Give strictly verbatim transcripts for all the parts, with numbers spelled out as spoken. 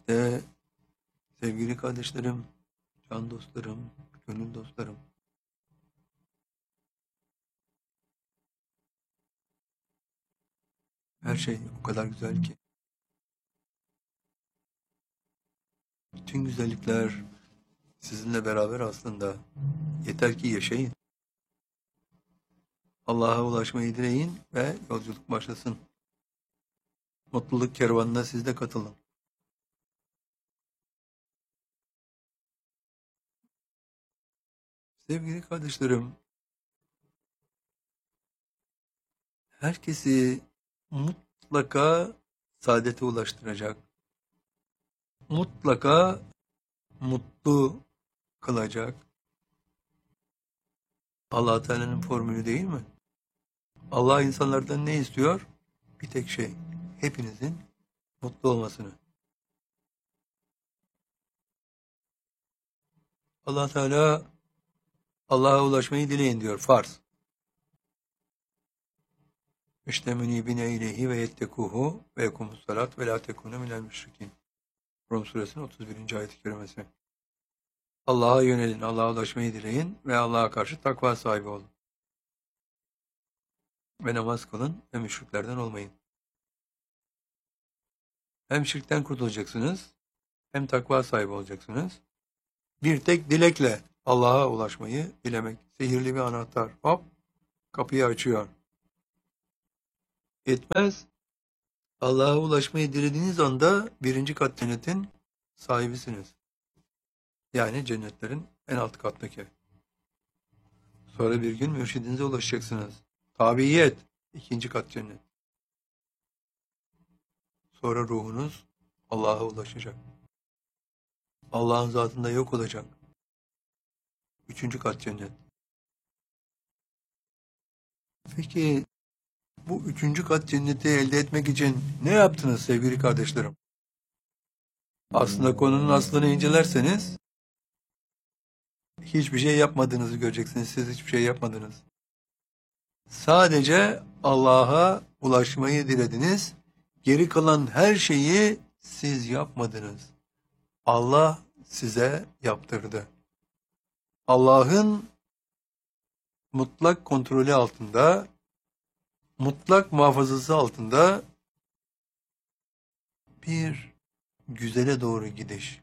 Ve sevgili kardeşlerim, can dostlarım, gönül dostlarım, her şey o kadar güzel ki. Bütün güzellikler sizinle beraber aslında. Yeter ki yaşayın. Allah'a ulaşmayı dileyin ve yolculuk başlasın. Mutluluk kervanına siz de katılın. Sevgili kardeşlerim, herkesi mutlaka saadete ulaştıracak, mutlaka mutlu kılacak Allah Teala'nın formülü değil mi? Allah insanlardan ne istiyor? Bir tek şey, hepinizin mutlu olmasını. Allah Teala Allah'a ulaşmayı dileyin diyor, farz. İşte münibine ileyhi ve yettekuhu ve yekumus salat ve la tekunu minel müşrikin. Rum suresinin otuz birinci ayet-i kerimesi. Allah'a yönelin, Allah'a ulaşmayı dileyin ve Allah'a karşı takva sahibi olun. Ve namaz kılın ve müşriklerden olmayın. Hem şirkten kurtulacaksınız, hem takva sahibi olacaksınız. Bir tek dilekle Allah'a ulaşmayı dilemek. Sihirli bir anahtar. Hop, kapıyı açıyor. Yetmez. Allah'a ulaşmayı dilediğiniz anda birinci kat cennetin sahibisiniz. Yani cennetlerin en alt kattaki. Sonra bir gün mürşidinize ulaşacaksınız. Tabiyet, ikinci kat cennet. Sonra ruhunuz Allah'a ulaşacak. Allah'ın zatında yok olacak. Üçüncü kat cennet. Peki bu üçüncü kat cenneti elde etmek için ne yaptınız sevgili kardeşlerim? Aslında konunun aslını incelerseniz hiçbir şey yapmadığınızı göreceksiniz. Siz hiçbir şey yapmadınız. Sadece Allah'a ulaşmayı dilediniz. Geri kalan her şeyi siz yapmadınız. Allah size yaptırdı. Allah'ın mutlak kontrolü altında, mutlak muhafazası altında bir güzele doğru gidiş.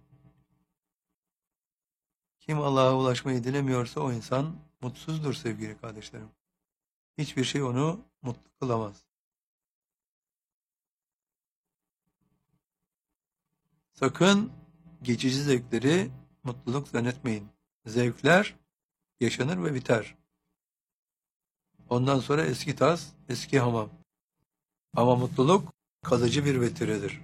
Kim Allah'a ulaşmayı dilemiyorsa o insan mutsuzdur sevgili kardeşlerim. Hiçbir şey onu mutlu kılamaz. Sakın geçici zevkleri mutluluk zannetmeyin. Zevkler yaşanır ve biter. Ondan sonra eski tas, eski hamam. Ama mutluluk kalıcı bir vetiredir.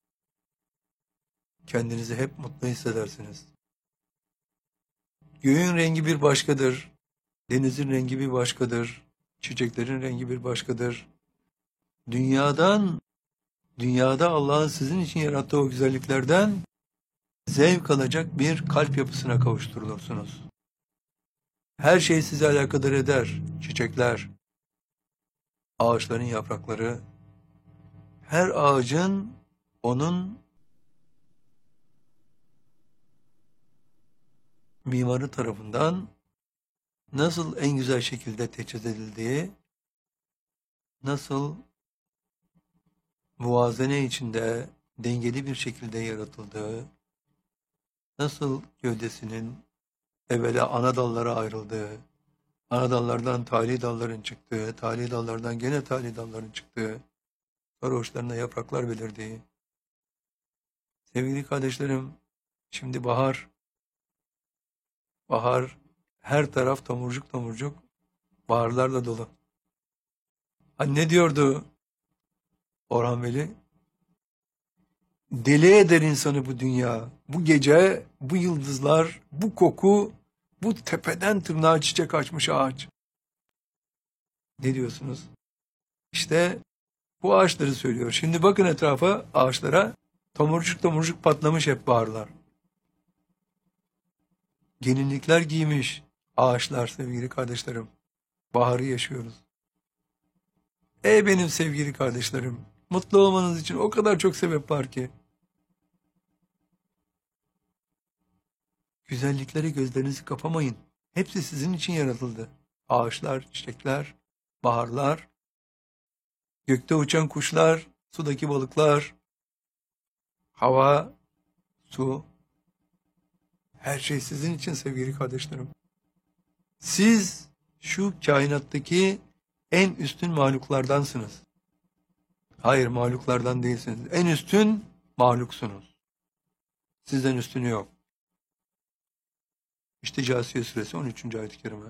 Kendinizi hep mutlu hissedersiniz. Göğün rengi bir başkadır. Denizin rengi bir başkadır. Çiçeklerin rengi bir başkadır. Dünyadan, dünyada Allah'ın sizin için yarattığı o güzelliklerden zevk alacak bir kalp yapısına kavuşturulursunuz. Her şey sizi alakadar eder. Çiçekler, ağaçların yaprakları, her ağacın onun mimarı tarafından nasıl en güzel şekilde teçhiz edildiği, nasıl muvazene içinde dengeli bir şekilde yaratıldığı, nasıl gövdesinin evvela ana dallara ayrıldığı, ana dallardan tali dalların çıktığı, tali dallardan gene tali dalların çıktığı, sonra uçlarına yapraklar belirdiği. Sevgili kardeşlerim, şimdi bahar, bahar, her taraf tomurcuk tomurcuk, baharlarla dolu. Hani ne diyordu Orhan Veli? Deli eder insanı bu dünya, bu gece, bu yıldızlar, bu koku, bu tepeden tırnağa çiçek açmış ağaç. Ne diyorsunuz? İşte bu ağaçları söylüyor. Şimdi bakın etrafa, ağaçlara, tomurcuk tomurcuk patlamış hep baharlar. Gelinlikler giymiş ağaçlar sevgili kardeşlerim. Baharı yaşıyoruz. Ey benim sevgili kardeşlerim, mutlu olmanız için o kadar çok sebep var ki. Güzelliklere gözlerinizi kapamayın. Hepsi sizin için yaratıldı. Ağaçlar, çiçekler, baharlar, gökte uçan kuşlar, sudaki balıklar, hava, su, her şey sizin için sevgili kardeşlerim. Siz şu kainattaki en üstün mahluklardansınız. Hayır, mahluklardan değilsiniz. En üstün mahluksunuz. Sizden üstünü yok. İşte Câsiye suresi on üçüncü ayet-i kerime.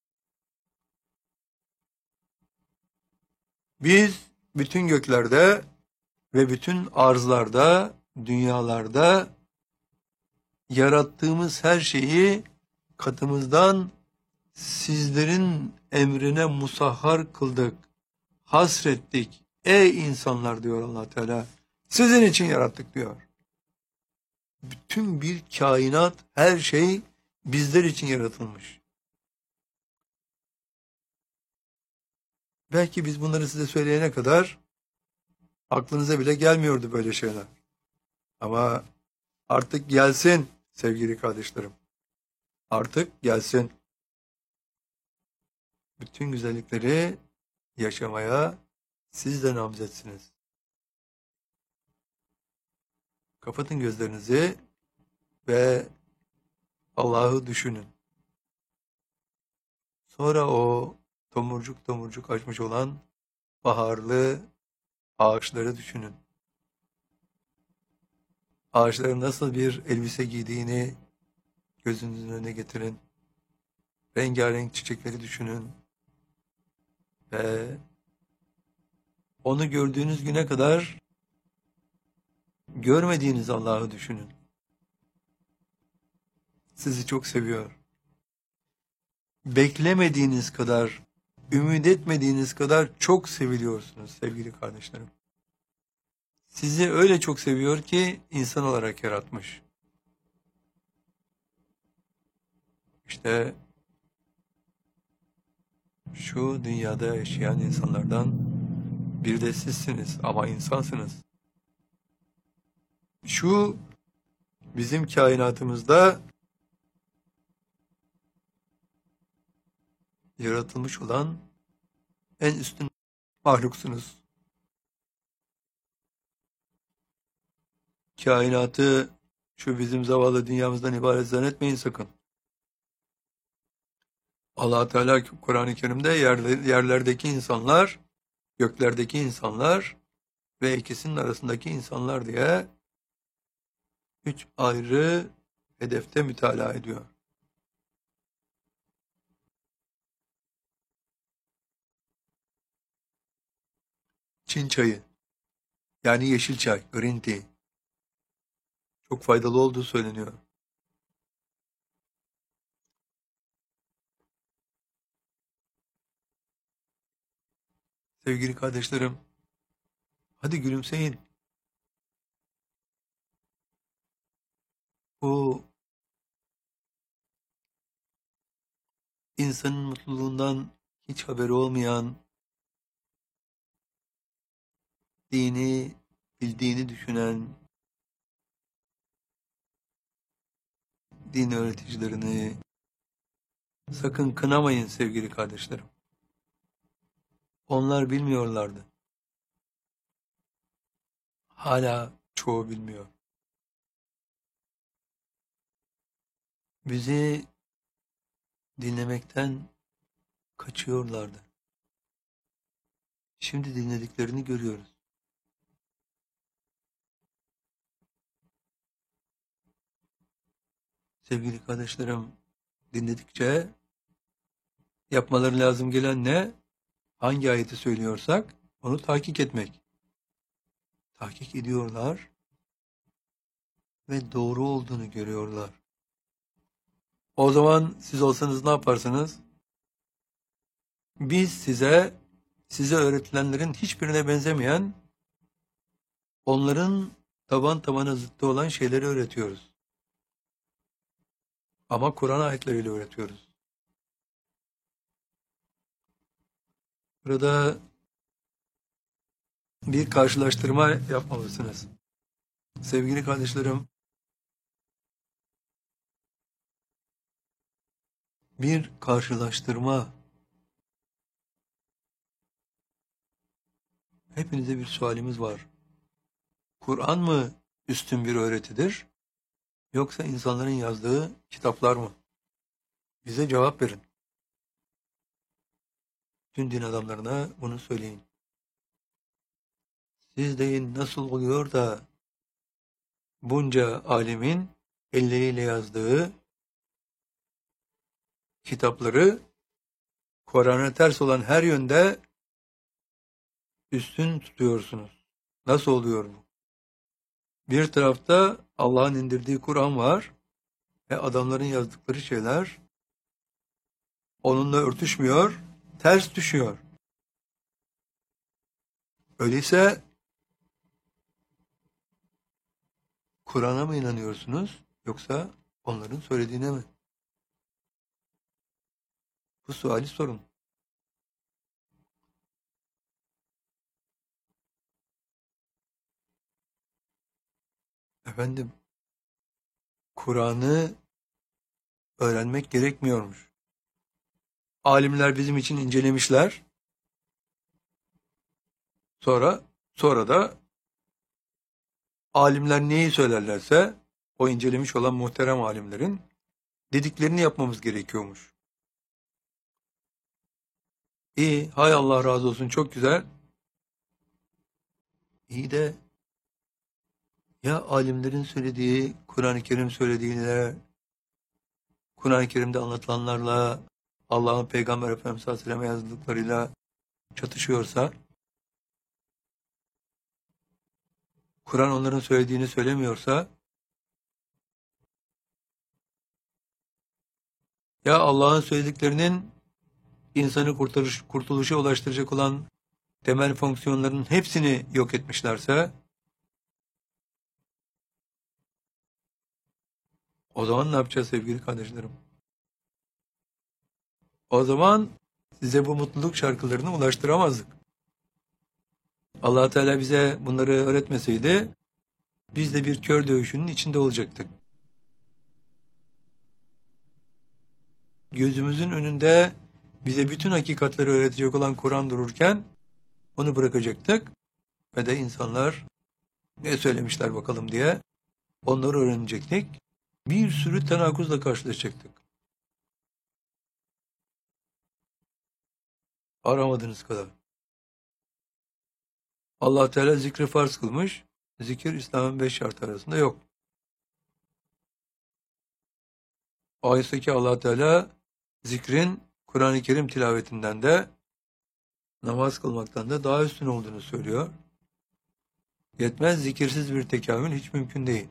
Biz bütün göklerde ve bütün arzlarda, dünyalarda yarattığımız her şeyi katımızdan sizlerin emrine musahhar kıldık, hasrettik. Ey insanlar diyor Allah Teala, sizin için yarattık diyor. Bütün bir kainat, her şey bizler için yaratılmış. Belki biz bunları size söyleyene kadar aklınıza bile gelmiyordu böyle şeyler. Ama artık gelsin sevgili kardeşlerim. Artık gelsin. Bütün güzellikleri yaşamaya siz de namzetsiniz. Kapatın gözlerinizi ve Allah'ı düşünün. Sonra o tomurcuk tomurcuk açmış olan baharlı ağaçları düşünün. Ağaçların nasıl bir elbise giydiğini gözünüzün önüne getirin. Rengarenk çiçekleri düşünün. Ve onu gördüğünüz güne kadar görmediğiniz Allah'ı düşünün. Sizi çok seviyor. Beklemediğiniz kadar, ümit etmediğiniz kadar çok seviliyorsunuz sevgili kardeşlerim. Sizi öyle çok seviyor ki insan olarak yaratmış. İşte şu dünyada yaşayan insanlardan bir de sizsiniz ama insansınız. Şu bizim kainatımızda yaratılmış olan en üstün mahluksunuz. Kainatı şu bizim zavallı dünyamızdan ibaret zannetmeyin sakın. Allah Teala Kur'an-ı Kerim'de yerler, yerlerdeki insanlar, göklerdeki insanlar ve ikisinin arasındaki insanlar diye üç ayrı hedefte mütalaa ediyor. Çin çayı, yani yeşil çay, green tea, çok faydalı olduğu söyleniyor. Sevgili kardeşlerim, hadi gülümseyin. Bu insanın mutluluğundan hiç haberi olmayan, dini bildiğini düşünen, din öğreticilerini sakın kınamayın sevgili kardeşlerim. Onlar bilmiyorlardı. Hala çoğu bilmiyor. Bizi dinlemekten kaçıyorlardı. Şimdi dinlediklerini görüyoruz. Sevgili kardeşlerim, dinledikçe yapmaları lazım gelen ne? Hangi ayeti söylüyorsak onu tahkik etmek. Tahkik ediyorlar ve doğru olduğunu görüyorlar. O zaman siz olsanız ne yaparsınız? Biz size, size öğretilenlerin hiçbirine benzemeyen, onların taban tabana zıttı olan şeyleri öğretiyoruz. Ama Kur'an ayetleriyle öğretiyoruz. Burada bir karşılaştırma yapmalısınız. Sevgili kardeşlerim, bir karşılaştırma. Hepinize bir sualimiz var. Kur'an mı üstün bir öğretidir, yoksa insanların yazdığı kitaplar mı? Bize cevap verin. Tüm din adamlarına bunu söyleyin. Siz deyin, nasıl oluyor da bunca alimin elleriyle yazdığı kitapları Kur'an'a ters olan her yönde üstün tutuyorsunuz? Nasıl oluyor bu? Bir tarafta Allah'ın indirdiği Kur'an var ve adamların yazdıkları şeyler onunla örtüşmüyor, ters düşüyor. Öyleyse Kur'an'a mı inanıyorsunuz, yoksa onların söylediğine mi? Bu suali sorun. Efendim, Kur'an'ı öğrenmek gerekmiyormuş. Alimler bizim için incelemişler. Sonra, sonra da alimler neyi söylerlerse, o incelemiş olan muhterem alimlerin dediklerini yapmamız gerekiyormuş. İyi, hay Allah razı olsun, çok güzel. İyi de ya alimlerin söylediği, Kur'an-ı Kerim söylediğiyle, Kur'an-ı Kerim'de anlatılanlarla, Allah'ın Peygamber Efendimiz sallallahu aleyhi ve sellem yazdıklarıyla çatışıyorsa, Kur'an onların söylediğini söylemiyorsa, ya Allah'ın söylediklerinin insanı kurtarış, kurtuluşa ulaştıracak olan temel fonksiyonların hepsini yok etmişlerse, o zaman ne yapacağız sevgili kardeşlerim? O zaman size bu mutluluk şarkılarını ulaştıramazdık. Allah Teala bize bunları öğretmeseydi, biz de bir kör dövüşünün içinde olacaktık. Gözümüzün önünde bize bütün hakikatleri öğretecek olan Kur'an dururken, onu bırakacaktık ve de insanlar ne söylemişler bakalım diye onları öğrenecektik. Bir sürü tenakuzla karşılaşacaktık. Aramadığınız kadar. Allah Teala zikri farz kılmış. Zikir İslam'ın beş şartı arasında yok. Oysa ki Allah Teala zikrin Kur'an-ı Kerim tilavetinden de namaz kılmaktan da daha üstün olduğunu söylüyor. Yetmez, zikirsiz bir tekamül hiç mümkün değil.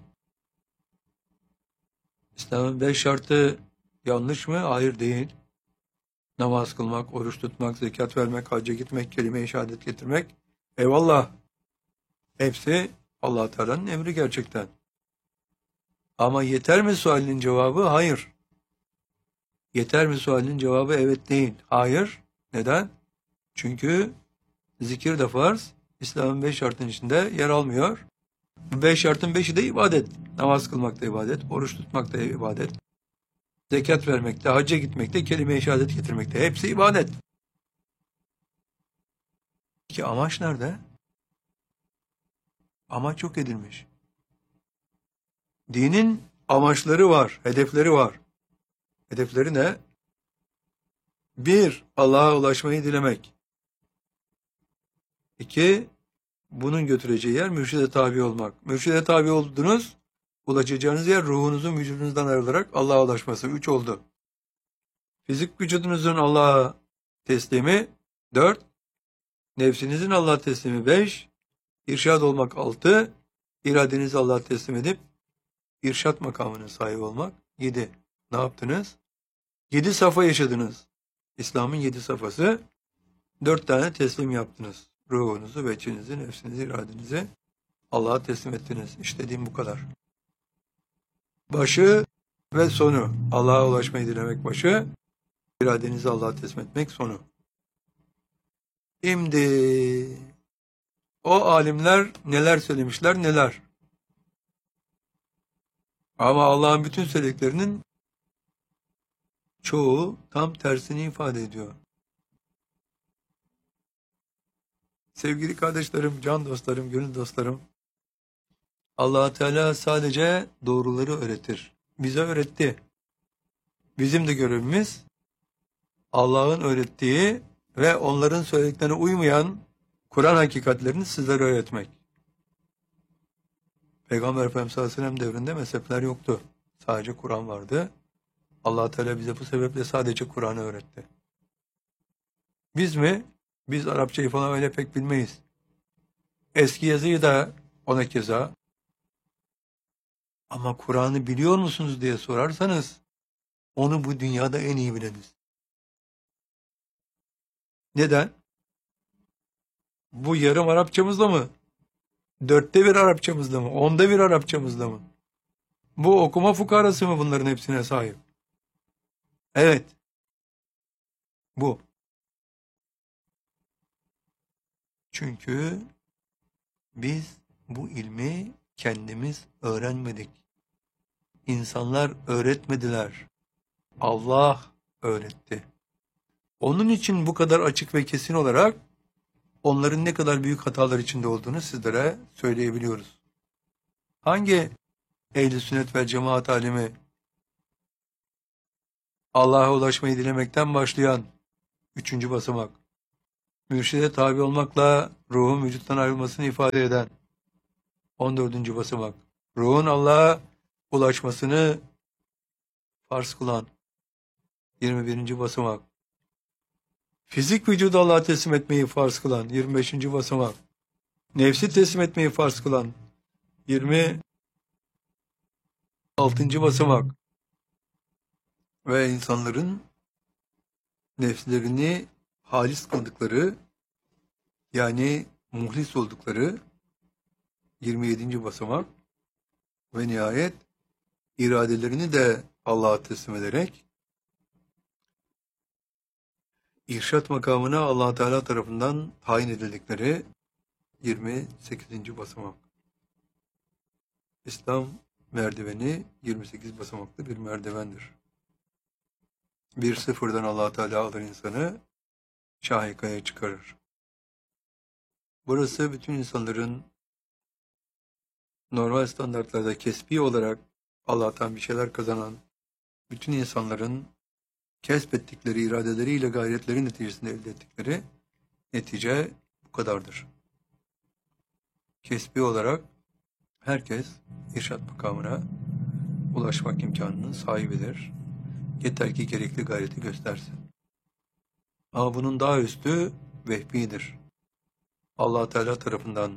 İslam'ın beş şartı yanlış mı? Hayır, değil. Namaz kılmak, oruç tutmak, zekat vermek, hacca gitmek, kelime-i şehadet getirmek. Eyvallah. Hepsi Allah Teala'nın emri gerçekten. Ama yeter mi sualinin cevabı? Hayır. Yeter mi sualinin cevabı? Evet, değil. Hayır. Neden? Çünkü zikir de farz, İslam'ın beş şartının içinde yer almıyor. Bu beş şartın beşi de ibadet. Namaz kılmak da ibadet, oruç tutmak da ibadet, zekat vermek de, hacca gitmek de, kelime-i şehadet getirmek de. Hepsi ibadet. Peki amaç nerede? Amaç yok edilmiş. Dinin amaçları var, hedefleri var. Hedefleri ne? Bir, Allah'a ulaşmayı dilemek. İki, bunun götüreceği yer mürşide tabi olmak. Mürşide tabi oldunuz, ulaşacağınız yer ruhunuzun vücudunuzdan ayrılarak Allah'a ulaşması. Üç oldu. Fizik vücudunuzun Allah'a teslimi. Dört, nefsinizin Allah'a teslimi. Beş, irşad olmak. Altı, iradenizi Allah'a teslim edip irşat makamının sahibi olmak. Yedi, ne yaptınız? Yedi safa yaşadınız. İslam'ın yedi safhası. Dört tane teslim yaptınız. Ruhunuzu, veçinizi, nefsinizi, iradenizi Allah'a teslim ettiniz. İşlediğim bu kadar. Başı ve sonu. Allah'a ulaşmayı dilemek başı, iradenizi Allah'a teslim etmek sonu. Şimdi o alimler neler söylemişler, neler. Ama Allah'ın bütün söylediklerinin çoğu tam tersini ifade ediyor. Sevgili kardeşlerim, can dostlarım, gönül dostlarım, Allah Teala sadece doğruları öğretir. Bize öğretti. Bizim de görevimiz Allah'ın öğrettiği ve onların söylediklerine uymayan Kur'an hakikatlerini sizlere öğretmek. Peygamber Efendimiz sallallahu aleyhi ve sellem devrinde mezhepler yoktu. Sadece Kur'an vardı. Allah Teala bize bu sebeple sadece Kur'an'ı öğretti. Biz mi? Biz Arapçayı falan öyle pek bilmeyiz. Eski yazıyı da ona keza. Ama Kur'an'ı biliyor musunuz diye sorarsanız onu bu dünyada en iyi bileniz. Neden? Bu yarım Arapçamızda mı? Dörtte bir Arapçamızda mı? Onda bir Arapçamızda mı? Bu okuma fukarası mı bunların hepsine sahip? Evet. Bu. Çünkü biz bu ilmi kendimiz öğrenmedik. İnsanlar öğretmediler. Allah öğretti. Onun için bu kadar açık ve kesin olarak onların ne kadar büyük hatalar içinde olduğunu sizlere söyleyebiliyoruz. Hangi ehl-i sünnet ve cemaat alimi Allah'a ulaşmayı dilemekten başlayan üçüncü basamak, mürşide tabi olmakla ruhun vücuttan ayrılmasını ifade eden on dördüncü basamak, ruhun Allah'a ulaşmasını farz kılan yirmi birinci basamak, fizik vücudu Allah'a teslim etmeyi farz kılan yirmi beşinci basamak, nefsi teslim etmeyi farz kılan yirmi altıncı basamak ve insanların nefslerini halis kıldıkları, yani muhlis oldukları yirmi yedinci basamak ve nihayet iradelerini de Allah'a teslim ederek irşat makamına Allah Teala tarafından tayin edildikleri yirmi sekizinci basamak. İslam merdiveni yirmi sekiz basamaklı bir merdivendir. Bir sıfırdan Allah Teala alır insanı, şahikaya çıkarır. Burası bütün insanların normal standartlarda kesbi olarak Allah'tan bir şeyler kazanan bütün insanların kesbettikleri iradeleriyle gayretleri neticesinde elde ettikleri netice bu kadardır. Kesbi olarak herkes irşat makamına ulaşmak imkanının sahibidir. Yeter ki gerekli gayreti göstersin. Ama bunun daha üstü vehbidir. Allah Teala tarafından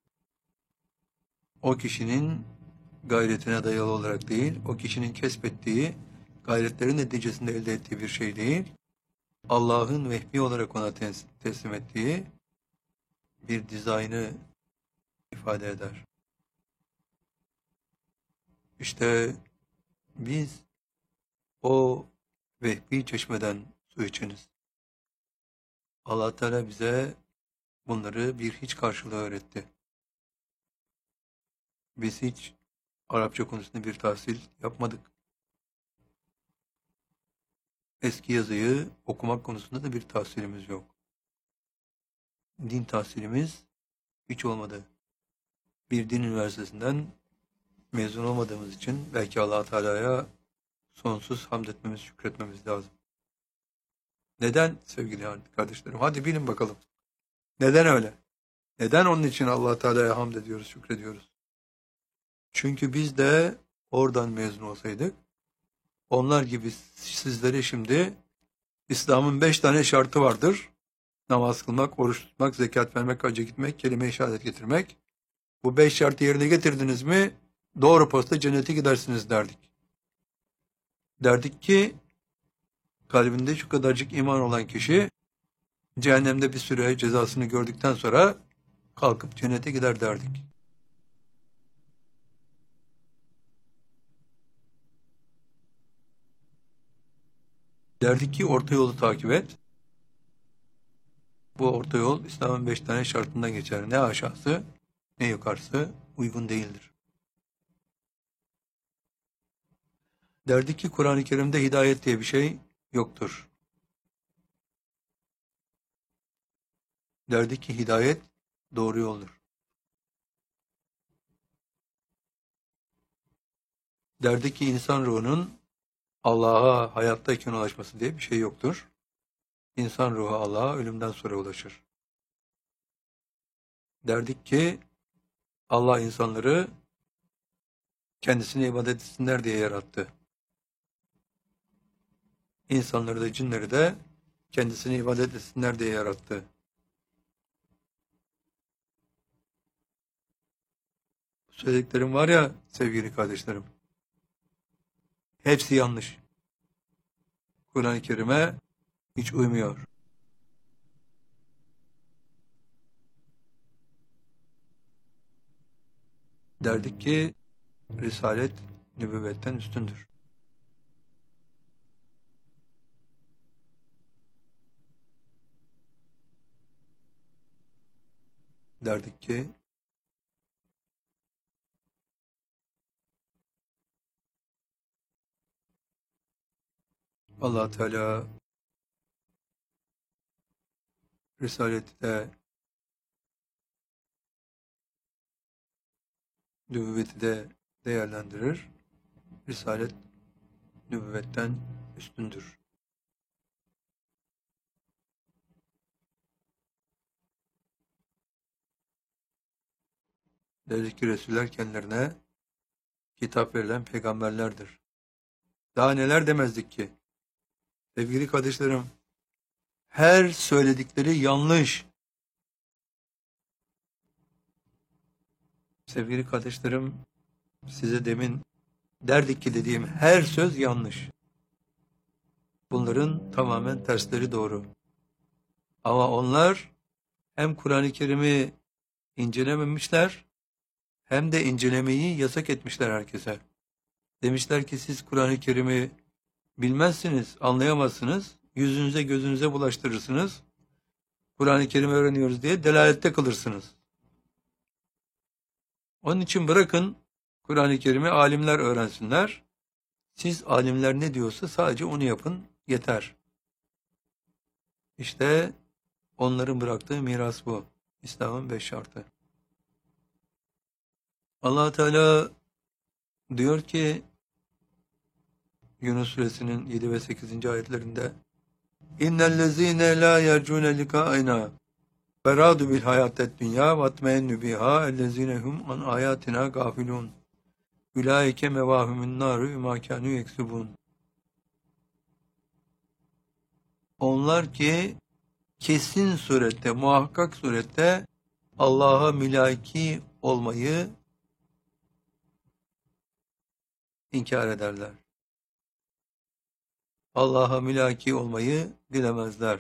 o kişinin gayretine dayalı olarak değil, o kişinin kesbettiği gayretlerin neticesinde elde ettiği bir şey değil, Allah'ın vehbi olarak ona teslim ettiği bir dizaynı ifade eder. İşte biz o vehbi çeşmeden su içiniz. Allah Teala bize bunları bir hiç karşılığı öğretti. Biz hiç Arapça konusunda bir tahsil yapmadık. Eski yazıyı okumak konusunda da bir tahsilimiz yok. Din tahsilimiz hiç olmadı. Bir din üniversitesinden mezun olmadığımız için belki Allah Teala'ya sonsuz hamd etmemiz, şükretmemiz lazım. Neden sevgili kardeşlerim? Hadi bilin bakalım. Neden öyle? Neden onun için Allah Teala'ya hamd ediyoruz, şükrediyoruz? Çünkü biz de oradan mezun olsaydık, onlar gibi sizlere şimdi İslam'ın beş tane şartı vardır. Namaz kılmak, oruç tutmak, zekat vermek, hacca gitmek, kelime-i şehadet getirmek. Bu beş şartı yerine getirdiniz mi doğru posta cennete gidersiniz derdik. Derdik ki kalbinde şu kadarcık iman olan kişi cehennemde bir süre cezasını gördükten sonra kalkıp cennete gider derdik. Derdik ki orta yolu takip et. Bu orta yol İslam'ın beş tane şartından geçer. Ne aşağısı ne yukarısı uygun değildir. Derdik ki Kur'an-ı Kerim'de hidayet diye bir şey yoktur. Derdi ki hidayet doğru yoldur. Derdi ki insan ruhunun Allah'a hayattayken ulaşması diye bir şey yoktur. İnsan ruhu Allah'a ölümden sonra ulaşır. Derdik ki Allah insanları kendisine ibadet etsinler diye yarattı. İnsanları da cinleri de kendisine ibadet etsinler diye yarattı. Söylediklerim var ya sevgili kardeşlerim, hepsi yanlış. Kur'an-ı Kerim'e hiç uymuyor. Derdik ki Risalet nübüvvetten üstündür. Derdik ki Allah Teala Risaleti de nübüvveti de değerlendirir. Risalet nübüvvetten üstündür. Derdik ki Resuller kendilerine kitap verilen peygamberlerdir. Daha neler demezdik ki? Sevgili kardeşlerim, her söyledikleri yanlış. Sevgili kardeşlerim, size demin derdik ki dediğim her söz yanlış. Bunların tamamen tersleri doğru. Ama onlar hem Kur'an-ı Kerim'i incelememişler, hem de incelemeyi yasak etmişler herkese. Demişler ki siz Kur'an-ı Kerim'i bilmezsiniz, anlayamazsınız, yüzünüze gözünüze bulaştırırsınız, Kur'an-ı Kerim'i öğreniyoruz diye delalette kalırsınız. Onun için bırakın Kur'an-ı Kerim'i alimler öğrensinler, siz alimler ne diyorsa sadece onu yapın, yeter. İşte onların bıraktığı miras bu. İslam'ın beş şartı. Allah Teala diyor ki Yunus suresinin yedi ve sekizinci ayetlerinde İnnellezîne lâ yercûne likâina berâdu bil hayâted dünyâ vatmeyennü bihâ ellezîne hum an âyâtina gâfilûn ülâike mevâhumün nâru bimâ kânû yeksubûn. Onlar ki kesin surette, muhakkak surette Allah'a mülaki olmayı inkar ederler. Allah'a mülaki olmayı dilemezler.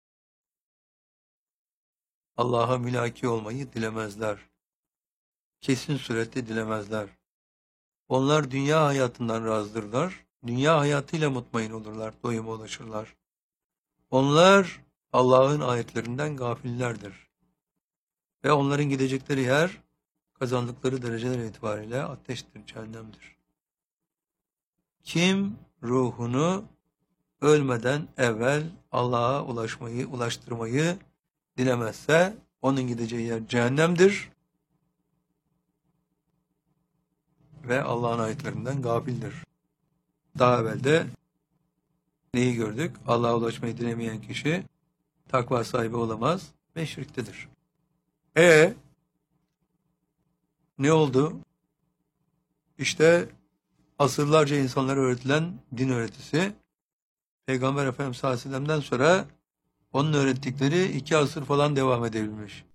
Allah'a mülaki olmayı dilemezler. Kesin surette dilemezler. Onlar dünya hayatından razdırlar. Dünya hayatıyla mutmain olurlar, doyuma ulaşırlar. Onlar Allah'ın ayetlerinden gafillerdir. Ve onların gidecekleri yer, kazandıkları dereceler itibariyle ateştir, cehennemdir. Kim ruhunu ölmeden evvel Allah'a ulaşmayı, ulaştırmayı dilemezse onun gideceği yer cehennemdir ve Allah'ın ayetlerinden gafildir. Daha evvel de neyi gördük? Allah'a ulaşmayı dilemeyen kişi takva sahibi olamaz ve şirktedir. E ne oldu? İşte asırlarca insanlara öğretilen din öğretisi Peygamber Efendimiz sallallahu aleyhi ve sellem'den sonra onun öğrettikleri iki asır falan devam edebilmiş.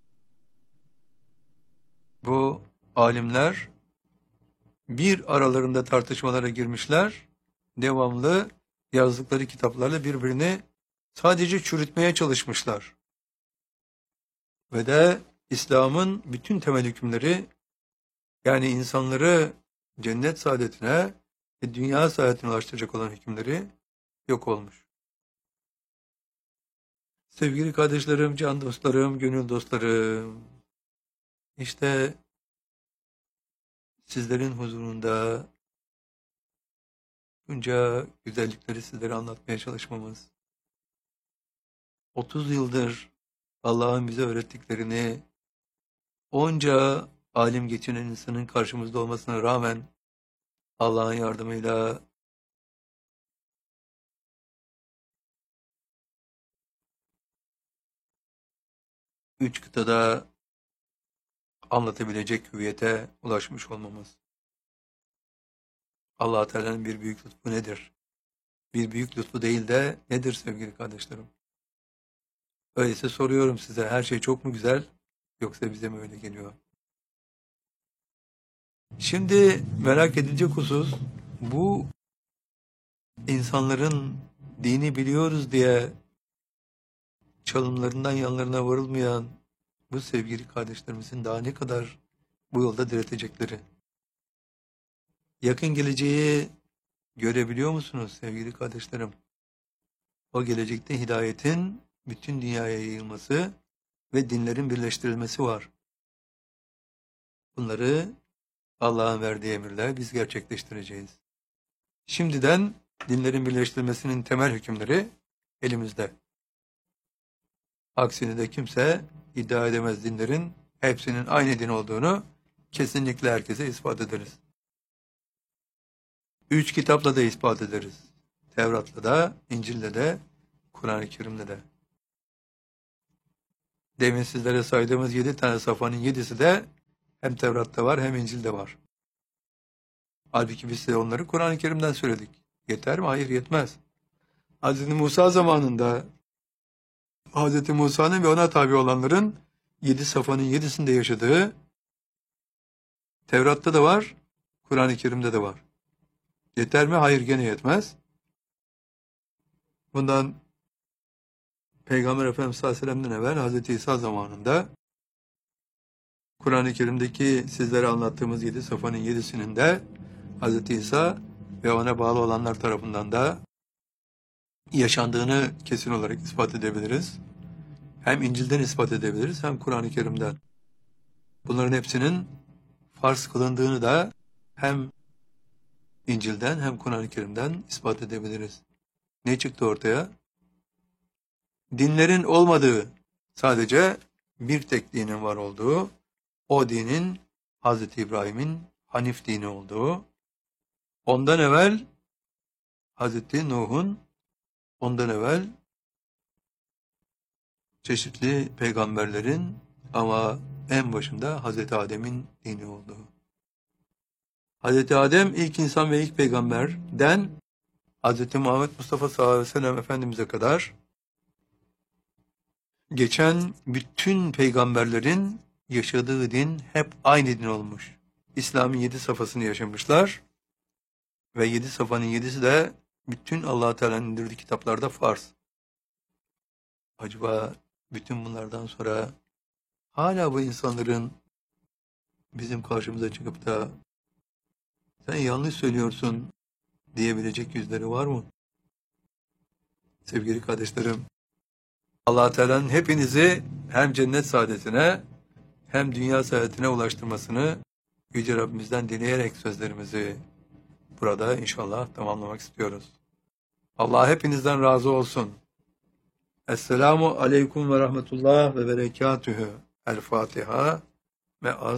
Bu alimler bir aralarında tartışmalara girmişler, devamlı yazdıkları kitaplarla birbirini sadece çürütmeye çalışmışlar. Ve de İslam'ın bütün temel hükümleri, yani insanları cennet saadetine ve dünya saadetine ulaştıracak olan hükümleri yok olmuş. Sevgili kardeşlerim, can dostlarım, gönül dostlarım, işte sizlerin huzurunda bunca güzellikleri sizlere anlatmaya çalışmamız, otuz yıldır Allah'ın bize öğrettiklerini onca alim geçinen insanın karşımızda olmasına rağmen Allah'ın yardımıyla üç kıtada anlatabilecek hüviyete ulaşmış olmamız. Allah Teala'nın bir büyük lütfu nedir? Bir büyük lütfu değil de nedir sevgili kardeşlerim? Öyleyse soruyorum size, her şey çok mu güzel yoksa bize mi öyle geliyor? Şimdi merak edilecek husus, bu insanların dini biliyoruz diye çalımlarından yanlarına varılmayan bu sevgili kardeşlerimizin daha ne kadar bu yolda diretecekleri. Yakın geleceği görebiliyor musunuz sevgili kardeşlerim? O gelecekte hidayetin bütün dünyaya yayılması ve dinlerin birleştirilmesi var. Bunları Allah'ın verdiği emirle biz gerçekleştireceğiz. Şimdiden dinlerin birleştirilmesinin temel hükümleri elimizde. Aksini de kimse iddia edemez, dinlerin hepsinin aynı din olduğunu kesinlikle herkese ispat ederiz. Üç kitapla da ispat ederiz. Tevrat'la da, İncil'le de, Kur'an-ı Kerim'le de. Demin sizlere saydığımız yedi tane safhanın yedisi de hem Tevrat'ta var hem İncil'de var. Halbuki biz size onları Kur'an-ı Kerim'den söyledik. Yeter mi? Hayır, yetmez. Hazreti Musa zamanında Hazreti Musa'nın ve ona tabi olanların yedi safhanın yedisinde yaşadığı Tevrat'ta da var, Kur'an-ı Kerim'de de var. Yeter mi? Hayır, gene yetmez. Bundan Peygamber Efendimiz sallallahu aleyhi ve sellem'den evvel Hazreti İsa zamanında Kur'an-ı Kerim'deki sizlere anlattığımız yedi safhanın yedisinin de Hazreti İsa ve ona bağlı olanlar tarafından da yaşandığını kesin olarak ispat edebiliriz. Hem İncil'den ispat edebiliriz hem Kur'an-ı Kerim'den. Bunların hepsinin farz kılındığını da hem İncil'den hem Kur'an-ı Kerim'den ispat edebiliriz. Ne çıktı ortaya? Dinlerin olmadığı, sadece bir tek dinin var olduğu, o dinin Hazreti İbrahim'in Hanif dini olduğu, ondan evvel Hazreti Nuh'un, ondan evvel çeşitli peygamberlerin ama en başında Hazreti Adem'in dini olduğu. Hazreti Adem ilk insan ve ilk peygamberden Hazreti Muhammed Mustafa sallallahu aleyhi ve sellem Efendimiz'e kadar geçen bütün peygamberlerin yaşadığı din hep aynı din olmuş. İslam'ın yedi safhasını yaşamışlar ve yedi safhanın yedisi de bütün Allah-u Teala'nın indirdiği kitaplarda farz. Acaba bütün bunlardan sonra hala bu insanların bizim karşımıza çıkıp da sen yanlış söylüyorsun diyebilecek yüzleri var mı? Sevgili kardeşlerim, Allah Teala'nın hepinizi hem cennet saadetine hem dünya saadetine ulaştırmasını Yüce Rabbimizden dileyerek sözlerimizi burada inşallah tamamlamak istiyoruz. Allah hepinizden razı olsun. Esselamu aleyküm ve rahmetullah ve berekatühü. El Fatiha ve az